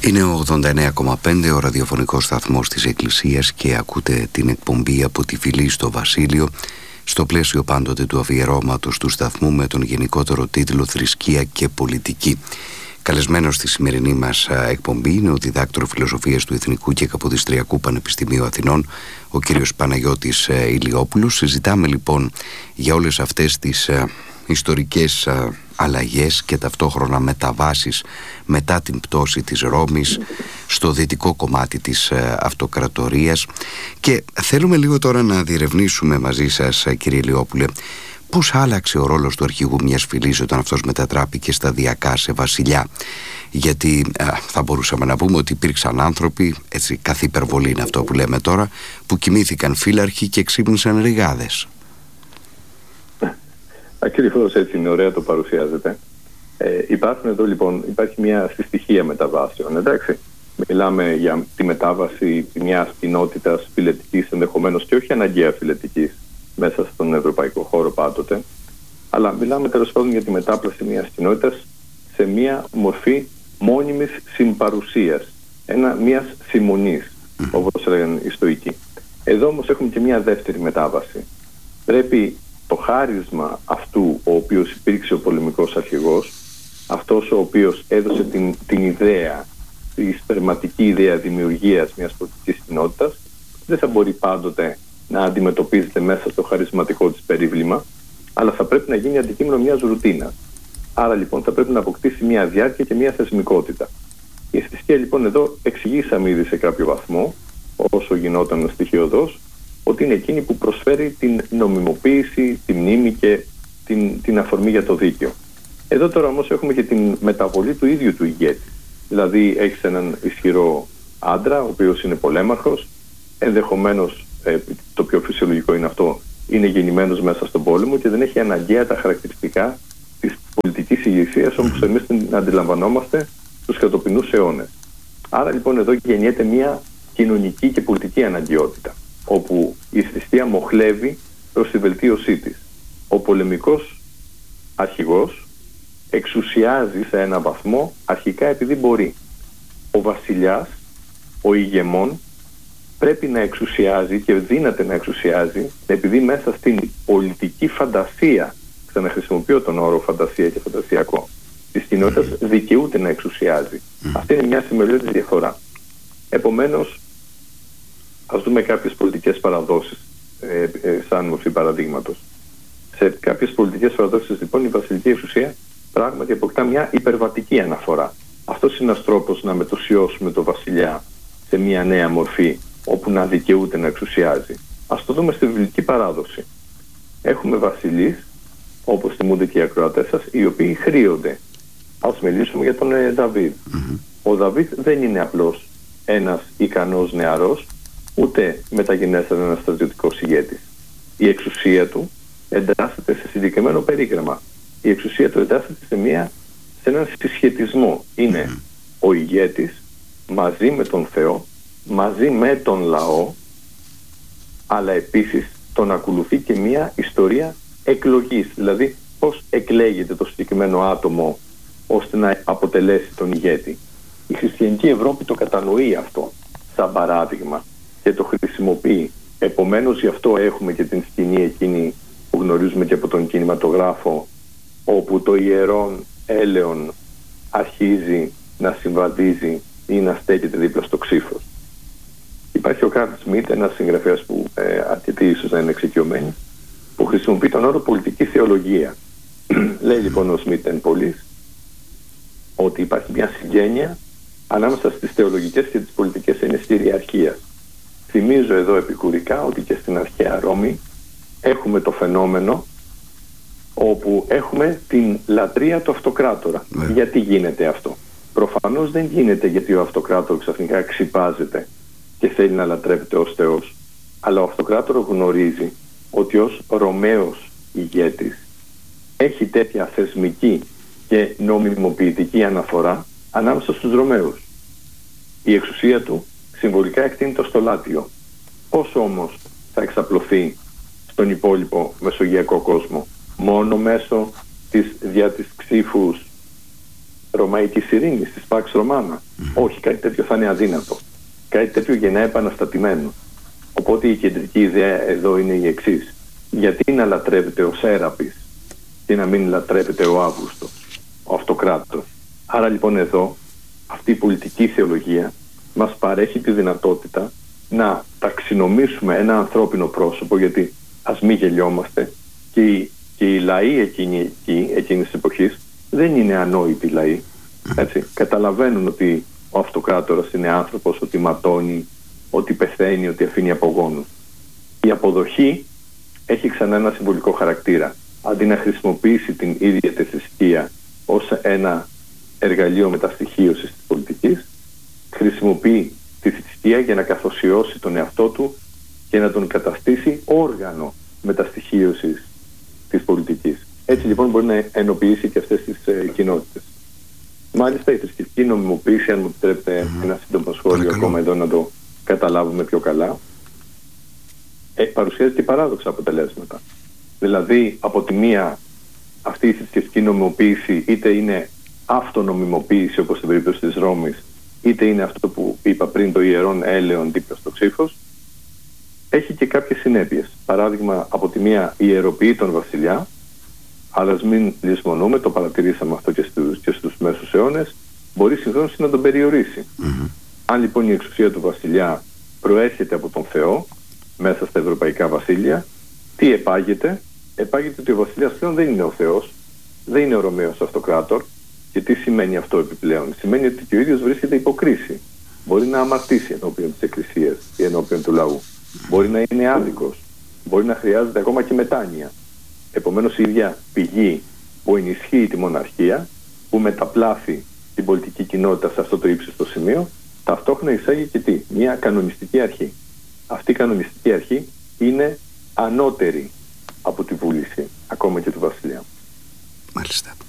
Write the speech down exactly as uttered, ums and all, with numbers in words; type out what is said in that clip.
Είναι ο ογδόντα εννέα κόμμα πέντε, ο ραδιοφωνικός σταθμός της Εκκλησίας, και ακούτε την εκπομπή από τη Φυλή στο Βασίλειο, στο πλαίσιο πάντοτε του αφιερώματος του σταθμού με τον γενικότερο τίτλο «Θρησκεία και Πολιτική». Καλεσμένος στη σημερινή μας εκπομπή είναι ο διδάκτορ φιλοσοφίας του Εθνικού και Καποδιστριακού Πανεπιστημίου Αθηνών, ο κύριος Παναγιώτης Ηλιόπουλος. Συζητάμε λοιπόν για όλες αυτές τις ιστορικές αλλαγές και ταυτόχρονα μεταβάσεις μετά την πτώση της Ρώμης στο δυτικό κομμάτι της αυτοκρατορίας, και θέλουμε λίγο τώρα να διερευνήσουμε μαζί σας, κύριε Ηλιόπουλε, πώς άλλαξε ο ρόλος του αρχηγού μιας φυλής όταν αυτός μετατράπηκε σταδιακά σε βασιλιά. Γιατί α, θα μπορούσαμε να πούμε ότι υπήρξαν άνθρωποι, έτσι καθ' υπερβολή είναι αυτό που λέμε τώρα, που κοιμήθηκαν φύλαρχοι και ξύπνησαν ρηγάδες. Ακριβώς έτσι είναι, ωραία το παρουσιάζετε. Ε, υπάρχουν εδώ λοιπόν, υπάρχει μια συστοιχία μεταβάσεων, εντάξει. Μιλάμε για τη μετάβαση μιας κοινότητας φιλετικής, ενδεχομένως και όχι αναγκαία φιλετικής, μέσα στον ευρωπαϊκό χώρο πάντοτε, αλλά μιλάμε τέλος πάντων για τη μετάπλαση μιας κοινότητας σε μια μορφή μόνιμης συμπαρουσίας, ένα, μιας συμμονής, όπως έλεγαν οι Στοικοί. Εδώ όμως έχουμε και μια δεύτερη μετάβαση. Πρέπει το χάρισμα αυτού ο οποίος υπήρξε ο πολεμικός αρχηγός, αυτός ο οποίος έδωσε την, την ιδέα, τη σπερματική ιδέα δημιουργίας μιας πολιτικής κοινότητας, δεν θα μπορεί πάντοτε να αντιμετωπίζεται μέσα στο χαρισματικό της περίβλημα, αλλά θα πρέπει να γίνει αντικείμενο μιας ρουτίνας. Άρα λοιπόν θα πρέπει να αποκτήσει μια διάρκεια και μια θεσμικότητα. Η θρησκεία λοιπόν εδώ εξηγήσαμε ήδη σε κάποιο βαθμό, όσο γινόταν στοιχειοδός, ότι είναι εκείνη που προσφέρει την νομιμοποίηση, τη μνήμη και την, την αφορμή για το δίκαιο. Εδώ τώρα όμως έχουμε και την μεταβολή του ίδιου του ηγέτη. Δηλαδή έχεις έναν ισχυρό άντρα, ο οποίος είναι πολέμαρχος, ενδεχομένως ε, το πιο φυσιολογικό είναι αυτό, είναι γεννημένος μέσα στον πόλεμο και δεν έχει αναγκαία τα χαρακτηριστικά της πολιτικής ηγεσίας όπως εμείς την αντιλαμβανόμαστε στους κατοπινούς αιώνες. Άρα λοιπόν εδώ γεννιέται μια κοινωνική και πολιτική αναγκαιότητα, όπου η θρησκεία μοχλεύει προς τη βελτίωσή της. Ο πολεμικός αρχηγός εξουσιάζει σε ένα βαθμό αρχικά επειδή μπορεί. Ο βασιλιάς, ο ηγεμόν, πρέπει να εξουσιάζει και δύναται να εξουσιάζει επειδή μέσα στην πολιτική φαντασία, ξαναχρησιμοποιώ τον όρο φαντασία και φαντασιακό, της κοινότητας δικαιούται να εξουσιάζει. Αυτή είναι μια θεμελιώδη διαφορά. Επομένως, ας δούμε κάποιες πολιτικές παραδόσεις ε, ε, σαν μορφή παραδείγματος. Σε κάποιες πολιτικές παραδόσεις λοιπόν η βασιλική εξουσία πράγματι αποκτά μια υπερβατική αναφορά. Αυτός είναι ένας τρόπος να μετουσιώσουμε το βασιλιά σε μια νέα μορφή όπου να δικαιούται να εξουσιάζει. Ας το δούμε στη βιβλική παράδοση. Έχουμε βασιλείς, όπως θυμούνται και οι ακροατές σας, οι οποίοι χρείονται. Ας μιλήσουμε για τον ε, Δαβίδ. Mm-hmm. Ο Δαβίδ δεν είναι απλώς ένας ικανός νεαρός, ούτε μεταγενέστερα ένας στρατιωτικός ηγέτης. Η εξουσία του εντάσσεται σε συγκεκριμένο περίγραμμα. Η εξουσία του εντάσσεται σε, μια, σε έναν συσχετισμό. Είναι mm. ο ηγέτης μαζί με τον Θεό, μαζί με τον λαό, αλλά επίσης τον ακολουθεί και μια ιστορία εκλογής. Δηλαδή πώς εκλέγεται το συγκεκριμένο άτομο ώστε να αποτελέσει τον ηγέτη. Η χριστιανική Ευρώπη το κατανοεί αυτό σαν παράδειγμα και το χρησιμοποιεί. Επομένως γι' αυτό έχουμε και την σκηνή εκείνη που γνωρίζουμε και από τον κινηματογράφο, όπου το ιερόν έλεον αρχίζει να συμβαδίζει ή να στέκεται δίπλα στο ξύφος. Υπάρχει ο Καρλ Σμιτ, ένας συγγραφέας που ε, αρκετοί ίσως να είναι εξοικειωμένοι, που χρησιμοποιεί τον όρο πολιτική θεολογία. Λέει λοιπόν ο Σμιτ εν πολλής ότι υπάρχει μια συγγένεια ανάμεσα στις θεολογικές και τις πολιτικές έννοιες της ιεραρχίας. Θυμίζω εδώ επικουρικά ότι και στην αρχαία Ρώμη έχουμε το φαινόμενο όπου έχουμε την λατρεία του αυτοκράτορα. Yeah. Γιατί γίνεται αυτό? Προφανώς δεν γίνεται γιατί ο αυτοκράτορας ξαφνικά ξυπάζεται και θέλει να λατρεύεται ως Θεός. Αλλά ο αυτοκράτορας γνωρίζει ότι ως Ρωμαίος ηγέτης έχει τέτοια θεσμική και νομιμοποιητική αναφορά ανάμεσα στους Ρωμαίους. Η εξουσία του συμβολικά εκτείνεται στο Λάτιο. Πώς όμως θα εξαπλωθεί στον υπόλοιπο μεσογειακό κόσμο? Μόνο μέσω της δια της ξύφους ρωμαϊκής ειρήνης, της Pax Romana. Mm. Όχι, κάτι τέτοιο θα είναι αδύνατο. Κάτι τέτοιο γεννά επαναστατημένο. Οπότε η κεντρική ιδέα εδώ είναι η εξής. Γιατί να λατρεύεται ο Σέραπης και να μην λατρεύεται ο Αύγουστος, ο αυτοκράτορ. Άρα λοιπόν εδώ αυτή η πολιτική θεολογία μας παρέχει τη δυνατότητα να ταξινομήσουμε ένα ανθρώπινο πρόσωπο, γιατί ας μην γελιόμαστε, και οι, και οι λαοί εκείνη, εκείνης της εποχής δεν είναι ανόητοι λαοί. Έτσι. Καταλαβαίνουν ότι ο αυτοκράτορας είναι άνθρωπος, ότι ματώνει, ότι πεθαίνει, ότι αφήνει απογόνους. Η αποδοχή έχει ξανά ένα συμβολικό χαρακτήρα. Αντί να χρησιμοποιήσει την ίδια τη θρησκεία ως ένα εργαλείο μεταστοιχίωσης της πολιτικής, χρησιμοποιεί τη θρησκεία για να καθοσιώσει τον εαυτό του και να τον καταστήσει όργανο μεταστοιχίωσης της πολιτικής. Έτσι λοιπόν μπορεί να ενοποιήσει και αυτές τις ε, κοινότητες. Μάλιστα η θρησκευτική νομιμοποίηση, αν μου επιτρέπετε mm. ένα σύντομο σχόλιο ακόμα εδώ να το καταλάβουμε πιο καλά, ε, παρουσιάζει και παράδοξα αποτελέσματα. Δηλαδή από τη μία αυτή η θρησκευτική νομιμοποίηση είτε είναι αυτονομιμοποίηση όπως στην περίπτωση της Ρώμης, είτε είναι αυτό που είπα πριν, το ιερόν έλεον δίπλα στο ξύφος, έχει και κάποιες συνέπειες. Παράδειγμα, από τη μία ιεροποιεί τον βασιλιά, αλλά ας μην λησμονούμε, το παρατηρήσαμε αυτό και στους, και στους μέσους αιώνες, μπορεί συγχρόνως να τον περιορίσει. Mm-hmm. Αν λοιπόν η εξουσία του βασιλιά προέρχεται από τον Θεό, μέσα στα ευρωπαϊκά βασίλεια, τι επάγεται? Επάγεται ότι ο βασιλιάς πλέον δεν είναι ο Θεός, δεν είναι ο Ρωμαίος αυτοκράτορ. Και τι σημαίνει αυτό επιπλέον? Σημαίνει ότι και ο ίδιος βρίσκεται υποκρίση. Μπορεί να αμαρτήσει ενώπιον της Εκκλησίας ή ενώπιον του λαού. Μπορεί να είναι άδικος. Μπορεί να χρειάζεται ακόμα και μετάνοια. Επομένως η ίδια πηγή που ενισχύει τη μοναρχία, που μεταπλάθει την πολιτική κοινότητα σε αυτό το ύψιστο σημείο, ταυτόχρονα εισάγει και τι? Μια κανονιστική αρχή. Αυτή η κανονιστική αρχή είναι ανώτερη από τη βούληση ακόμα και του βασιλιά. Μάλιστα.